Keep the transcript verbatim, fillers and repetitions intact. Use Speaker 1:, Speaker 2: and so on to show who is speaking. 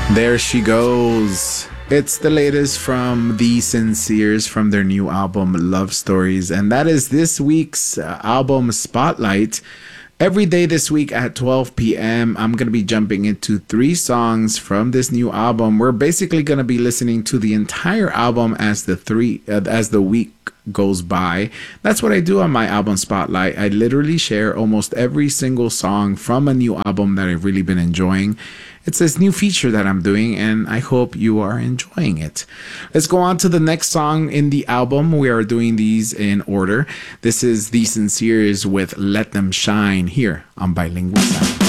Speaker 1: There she goes. It's the latest from The Sinceres from their new album Love Stories, and that is this week's uh, album Spotlight. Every day this week at twelve p.m., I'm going to be jumping into three songs from this new album. We're basically going to be listening to the entire album as the three uh, as the week goes by. That's what I do on my album Spotlight. I literally share almost every single song from a new album that I've really been enjoying. It's this new feature that I'm doing, and I hope you are enjoying it. Let's go on to the next song in the album. We are doing these in order. This is The Sinceres with Let Them Shine here on Bilingual Sound.